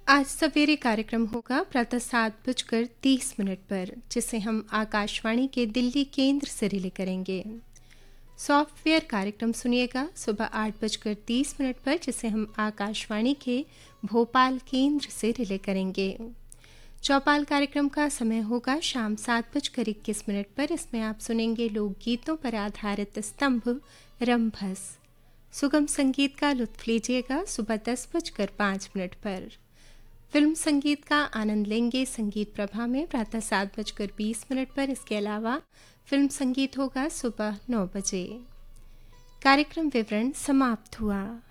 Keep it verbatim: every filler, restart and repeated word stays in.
आज सवेरे कार्यक्रम होगा प्रातः सात बजकर तीस मिनट पर, जिसे हम आकाशवाणी के दिल्ली केंद्र से रिले करेंगे। सॉफ्टवेयर कार्यक्रम सुनिएगा सुबह आठ बजकर तीस मिनट पर, जिसे हम आकाशवाणी के भोपाल केंद्र से रिले करेंगे। चौपाल कार्यक्रम का समय होगा शाम सात बजकर इक्कीस मिनट पर। इसमें आप सुनेंगे लोकगीतों पर आधारित स्तंभ रंभस। सुगम संगीत का लुत्फ लीजिएगा सुबह दस बजकर पाँच मिनट पर। फिल्म संगीत का आनंद लेंगे संगीत प्रभा में प्रातः सात बजकर बीस मिनट पर। इसके अलावा फिल्म संगीत होगा सुबह नौ बजे। कार्यक्रम विवरण समाप्त हुआ।